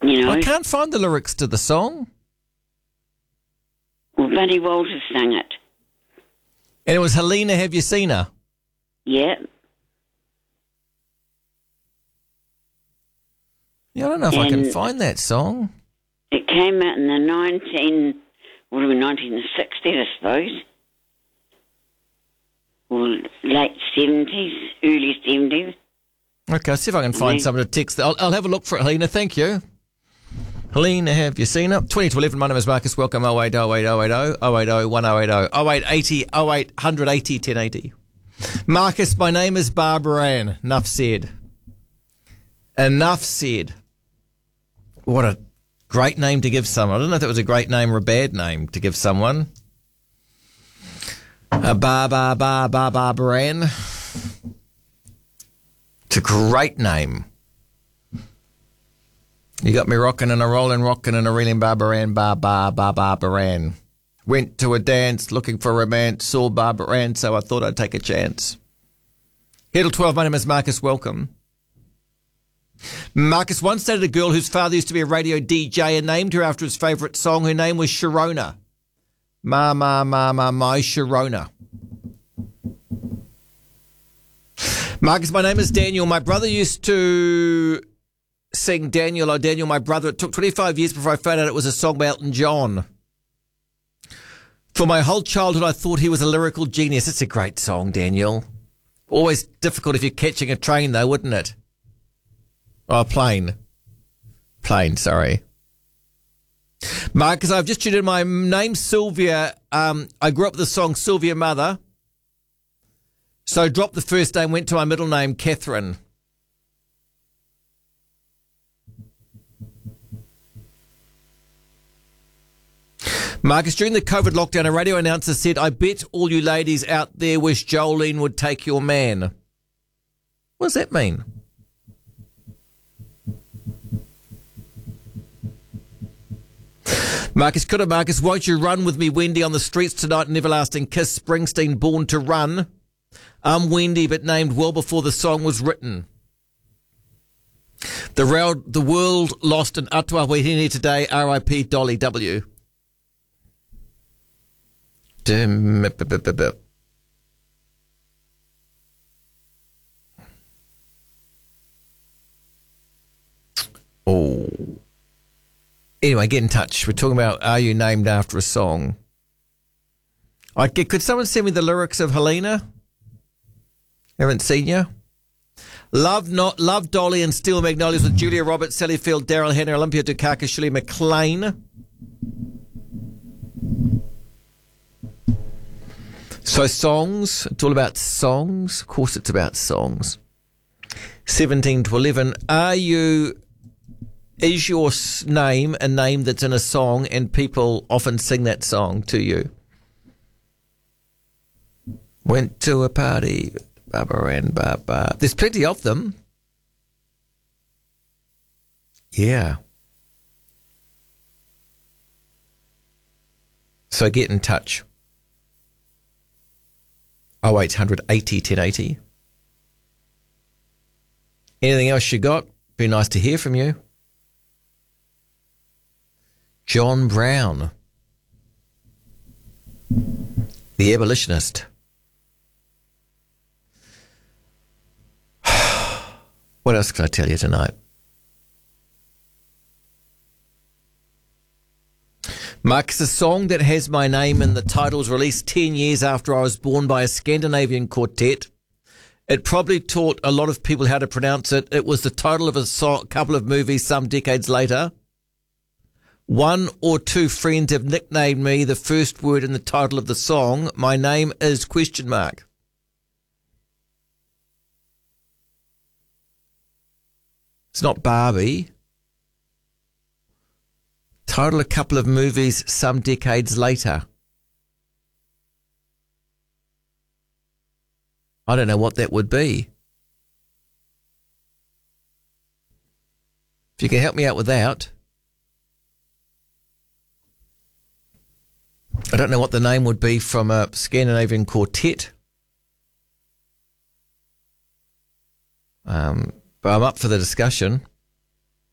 You know? I can't find the lyrics to the song. Well, Buddy Walters sang it. And it was Helena, Have You Seen Her? Yeah. Yeah, I don't know if I can find that song. It came out in the 1960s, I suppose. Or late 70s, early 70s. Okay, I'll see if I can find some of the text. I'll have a look for it, Helena. Thank you. Helena, have you seen it? 20 to 11, my name is Marcus. Welcome, 080 080 080 1080 0880 0800 80 1080. Marcus, my name is Barbara Ann. Enough said. Enough said. What a great name to give someone. I don't know if that was a great name or a bad name to give someone. Barbara Ann. It's a great name. You got me rocking and a rolling, rocking and a reeling, Barbara Ann, Barbara Ann. Went to a dance looking for romance, saw Barbara Ann, so I thought I'd take a chance. Headle 12, my name is Marcus, welcome. Marcus once dated a girl whose father used to be a radio DJ and named her after his favourite song. Her name was Sharona. My Sharona. Marcus, my name is Daniel. My brother used to sing Daniel, oh Daniel, my brother. It took 25 years before I found out it was a song by Elton John. For my whole childhood, I thought he was a lyrical genius. It's a great song, Daniel. Always difficult if you're catching a train, though, wouldn't it? Oh, plane. Plane, sorry. Marcus, I've just tuned in. My name's Sylvia. I grew up with the song Sylvia Mother. So I dropped the first name, went to my middle name, Catherine. Marcus, during the COVID lockdown, a radio announcer said, I bet all you ladies out there wish Jolene would take your man. What does that mean? Marcus, Marcus, won't you run with me, Wendy, on the streets tonight, an everlasting kiss, Springsteen, Born to Run. I'm Wendy, but named well before the song was written. The world lost an atua wahine today, R.I.P. Dolly W. Oh. Anyway, get in touch. We're talking about, are you named after a song? Could someone send me the lyrics of Helena? Haven't seen you. Love Dolly and Steel Magnolias with Julia Roberts, Sally Field, Daryl Hannah, Olympia Dukakis, Shirley MacLaine. So songs, it's all about songs. Of course it's about songs. 17 to 11. Is your name a name that's in a song and people often sing that song to you? Went to a party, Barbara and Barbara. There's plenty of them. Yeah. So get in touch. 0800 80 1080. Anything else you got? Be nice to hear from you. John Brown, the abolitionist. What else can I tell you tonight? Marcus, a song that has my name in the title was released 10 years after I was born by a Scandinavian quartet. It probably taught a lot of people how to pronounce it. It was the title of a couple of movies some decades later. One or two friends have nicknamed me the first word in the title of the song. My name is ? It's not Barbie. Title a couple of movies some decades later. I don't know what that would be. If you can help me out with that. I don't know what the name would be from a Scandinavian quartet. But I'm up for the discussion.